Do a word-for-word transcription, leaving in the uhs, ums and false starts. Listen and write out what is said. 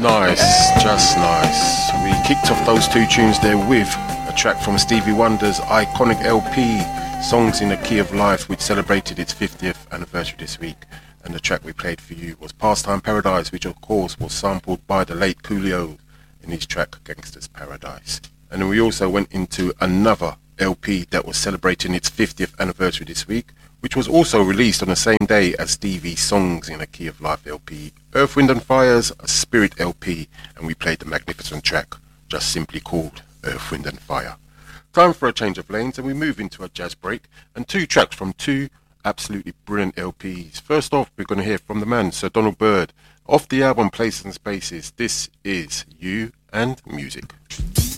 Nice, just nice. We kicked off those two tunes there with a track from Stevie Wonder's iconic L P, Songs in the Key of Life, which celebrated its fiftieth anniversary this week. And the track we played for you was Pastime Paradise, which of course was sampled by the late Coolio in his track Gangsta's Paradise. And then we also went into another L P that was celebrating its fiftieth anniversary this week, which was also released on the same day as Stevie's Songs in the Key of Life L P, Earth, Wind and Fire's Spirit L P, and we played the magnificent track just simply called Earth, Wind and Fire. Time for a change of lanes, and we move into a jazz break and two tracks from two absolutely brilliant L Ps. First off, we're going to hear from the man Sir Donald Byrd off the album Places and Spaces. This is You and Music.